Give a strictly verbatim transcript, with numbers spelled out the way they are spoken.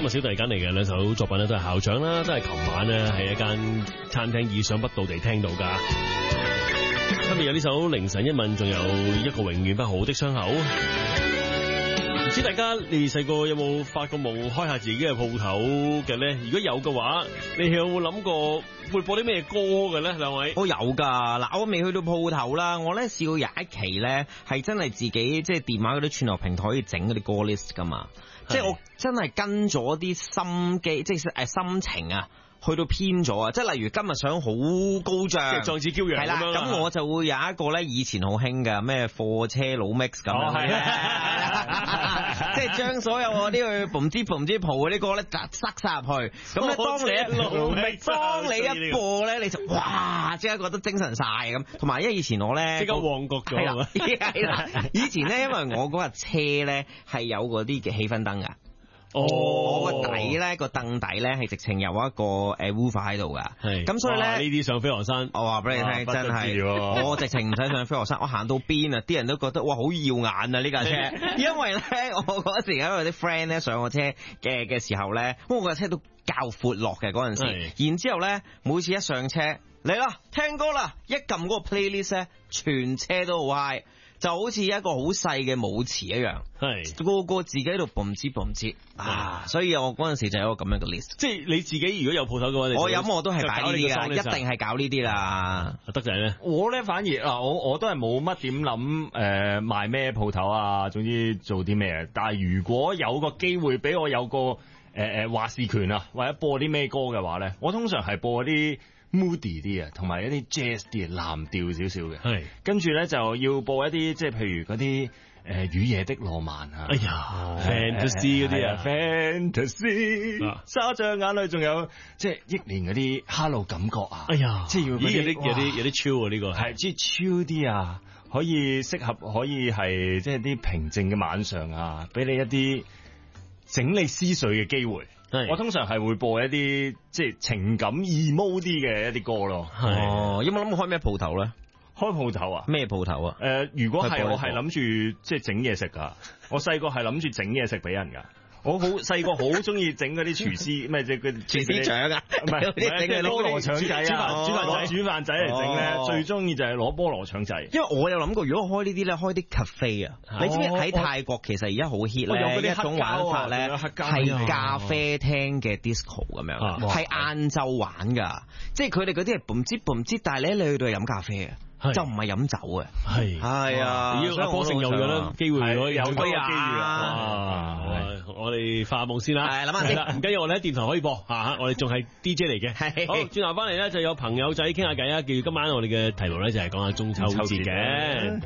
日小弟揀嚟嘅兩首作品咧，都係校長啦，都係琴晚咧喺一間餐廳意想不到地聽到噶。今日有呢首凌晨一吻，仲有一個永遠不好的傷口。唔知大家你細個有冇發過夢開下自己嘅鋪頭嘅咧？如果有嘅話，你有冇諗過會播啲咩歌嘅咧？兩位， 我有噶，嗱，我未去到鋪頭啦，我咧試過有一期咧係真係自己即係電話嗰啲串流平台可以整嗰啲歌 list 噶嘛，即係我真係跟咗啲心機，即係誒心情啊。去到偏咗啊！即係例如今日想好高漲，即係壯志驕陽係啦。咁我就會有一個咧，以前好興嘅咩貨車佬 mix 咁樣，即係將所有嗰啲去嘣之嘣之蒲嗰啲歌咧，塞晒入去。咁咧，當你一當你一播咧，你就哇，即刻覺得精神晒咁。同埋因為以前我咧， 即刻旺角咗係啦，係啦。以前咧，因為我嗰架車咧係有嗰啲嘅氣氛燈噶。哦，我個底咧個凳底咧係直情有一個誒 woofer 喺度噶，係咁所以咧呢啲上飛鵝山， 我話俾你聽真係，我直情唔使上飛鵝山，我行到邊啊，啲人都覺得哇好耀眼啊呢架車，因為咧我嗰時因為啲 friend 咧上我車嘅嘅時候咧，我架車都較闊落嘅嗰陣時，然之後咧每次一上車嚟啦聽歌啦，一撳嗰個 playlist 咧，全車都好 high。就好似一個好細嘅舞池一樣，係個個自己喺度蹦之蹦之啊！所以我嗰陣時就有一個咁樣嘅 list，即係你自己如果有鋪頭嘅話， 我飲我都係擺呢啲噶，一定係搞呢啲啦。 德仔咧， 我咧反而嗱，我我都係冇乜點諗誒賣咩鋪頭啊，總之做啲咩。但係如果有個機會俾我有個誒誒話事權啊，或者播啲咩歌嘅話咧，我通常係播啲moody 啲啊，同埋一啲 jazz 啲藍調少少嘅，係跟住咧就要播一啲即係譬如嗰啲誒雨夜的浪漫啊， 哎呀 fantasy 嗰啲啊 fantasy 沙像眼淚，仲有即係憶年嗰啲 hello 感覺啊， 哎呀， 即係要有啲有啲有啲 chill 啊呢個係即係 chill 啲啊，可以適合可以係即係啲平靜嘅晚上啊，俾你一啲整理思緒嘅機會。我通常係會播一啲即係情感 emo 啲嘅一啲歌咯。 哦，有冇諗過開咩鋪頭咧？ 開鋪頭啊？ 咩鋪頭啊？ 誒、呃，如果係我係諗住即係整嘢食噶，我細個係諗住整嘢食俾人噶。我好細個好中意整嗰啲廚師，咩即係嗰啲廚師長啊，唔係整嘅菠蘿腸仔啊，煮飯仔煮飯仔嚟整咧，最中意就係攞菠蘿腸仔。因為我有諗過，如果開呢啲咧，開啲 cafe 啊，你知唔知喺泰國其實而家好 hit 咧一種玩法咧，係咖啡廳嘅 disco 咁樣，係晏晝玩噶，即係佢哋嗰啲係 boom 之 boom 之，但係咧你去到係飲咖啡啊。就唔係飲酒嘅，係係啊， 要阿波成有咗啦，機會有有機遇啊！我哋發夢先啦，係諗下先啦，唔緊要，我哋喺電台可以播吓，我哋仲係 D J 嚟嘅。好，轉頭翻嚟咧就有朋友仔傾下偈啊！記住今晚我哋嘅題目咧就係講下中秋節嘅。